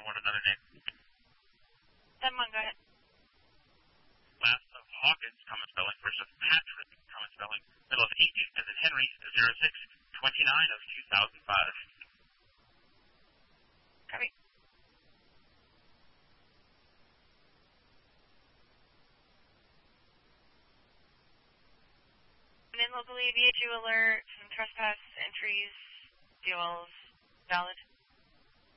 want another name? 7-1, go ahead. Last of Hawkins, common spelling, first of Patrick, common spelling, middle of H as in Henry, 0629 of 2005. Copy. And then locally, VHU alert, some trespass entries, DOLs, valid.